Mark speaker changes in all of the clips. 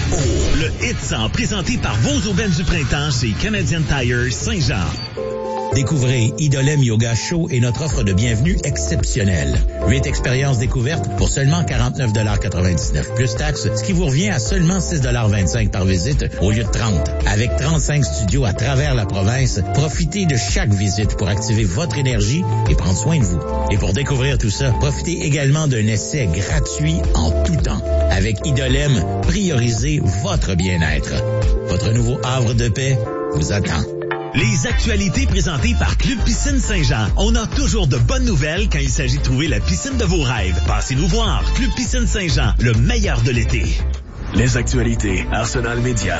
Speaker 1: Le Hit 100 présenté par vos aubaines du printemps chez Canadian Tire Saint-Jean.
Speaker 2: Découvrez Idolem Yoga Show et notre offre de bienvenue exceptionnelle. 8 expériences découvertes pour seulement 49,99 plus taxes, ce qui vous revient à seulement 6,25 par visite au lieu de 30. Avec 35 studios à travers la province, profitez de chaque visite pour activer votre énergie et prendre soin de vous. Et pour découvrir tout ça, profitez également d'un essai gratuit en tout temps. Avec Idolem, priorisez votre bien-être. Votre nouveau havre de paix vous attend.
Speaker 1: Les actualités présentées par Club Piscine Saint-Jean. On a toujours de bonnes nouvelles quand il s'agit de trouver la piscine de vos rêves. Passez nous voir. Club Piscine Saint-Jean, le meilleur de l'été.
Speaker 3: Les actualités Arsenal Média.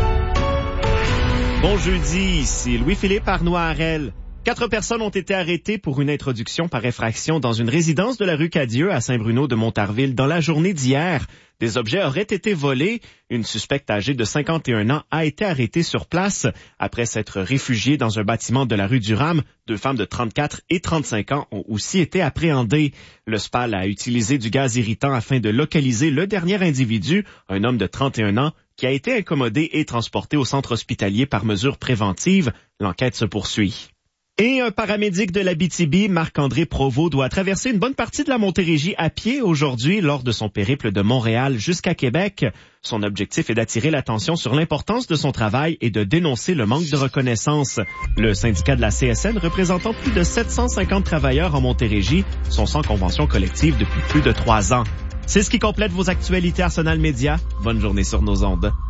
Speaker 4: Bon jeudi, ici Louis-Philippe Arnois-Harel. 4 personnes ont été arrêtées pour une introduction par effraction dans une résidence de la rue Cadieux à Saint-Bruno-de-Montarville dans la journée d'hier. Des objets auraient été volés. Une suspecte âgée de 51 ans a été arrêtée sur place après s'être réfugiée dans un bâtiment de la rue Durham. 2 femmes de 34 et 35 ans ont aussi été appréhendées. Le SPAL a utilisé du gaz irritant afin de localiser le dernier individu, un homme de 31 ans, qui a été incommodé et transporté au centre hospitalier par mesure préventive. L'enquête se poursuit. Et un paramédic de l'Abitibi, Marc-André Provost, doit traverser une bonne partie de la Montérégie à pied aujourd'hui lors de son périple de Montréal jusqu'à Québec. Son objectif est d'attirer l'attention sur l'importance de son travail et de dénoncer le manque de reconnaissance. Le syndicat de la CSN, représentant plus de 750 travailleurs en Montérégie, sont sans convention collective depuis plus de 3 ans. C'est ce qui complète vos actualités Arsenal Média. Bonne journée sur nos ondes.